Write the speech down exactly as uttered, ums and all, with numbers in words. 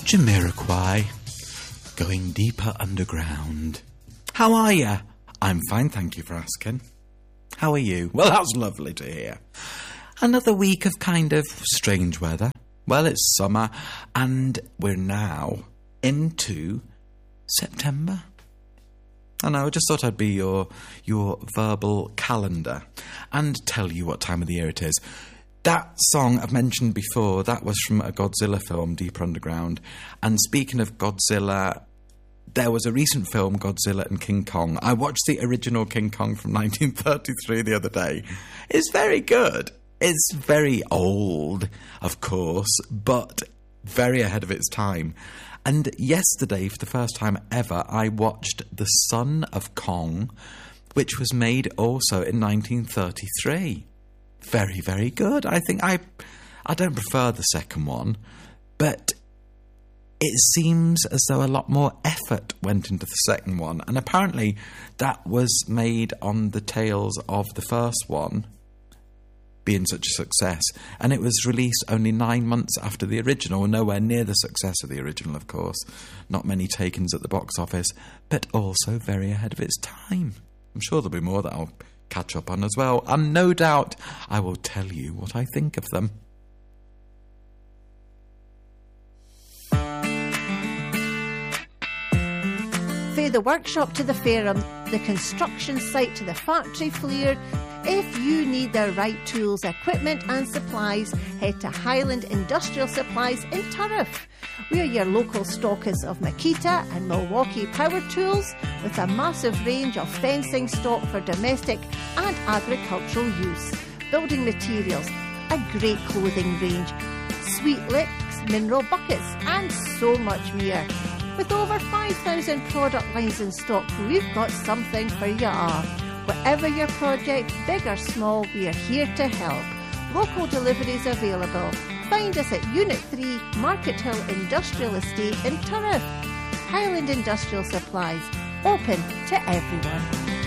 Jamiroquai, going deeper underground. How are you? I'm fine, thank you for asking. How are you? Well, that's lovely to hear. Another week of kind of strange weather. Well, it's summer, and we're now into September. I know, I just thought I'd be your your verbal calendar and tell you what time of the year it is. That song I've mentioned before, that was from a Godzilla film, Deeper Underground. And speaking of Godzilla, there was a recent film, Godzilla and King Kong. I watched the original King Kong from nineteen thirty-three the other day. It's very good. It's very old, of course, but very ahead of its time. And yesterday, for the first time ever, I watched The Son of Kong, which was made also in nineteen thirty-three. Very, very good. I think I I don't prefer the second one, but it seems as though a lot more effort went into the second one. And apparently that was made on the tails of the first one being such a success. And it was released only nine months after the original, nowhere near the success of the original, of course. Not many takings at the box office, but also very ahead of its time. I'm sure there'll be more that I'll catch up on as well, and no doubt I will tell you what I think of them. Fae the workshop to the Fairham, the construction site to the factory floor. If you need the right tools, equipment and supplies, head to Highland Industrial Supplies in Turriff. We are your local stockers of Makita and Milwaukee power tools with a massive range of fencing stock for domestic and agricultural use, building materials, a great clothing range, sweet licks, mineral buckets and so much more. With over five thousand product lines in stock, we've got something for you all. Whatever your project, big or small, we are here to help. Local deliveries available. Find us at Unit three, Market Hill Industrial Estate in Turriff. Highland Industrial Supplies, open to everyone.